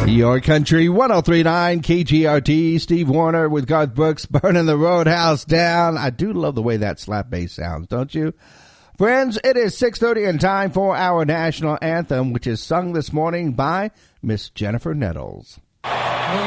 Your Country 103.9 KGRT. Steve Warner with Garth Brooks, Burning the Roadhouse Down. I do love the way that slap bass sounds, don't you? Friends, it is 6:30 and time for our national anthem, which is sung this morning by Miss Jennifer Nettles.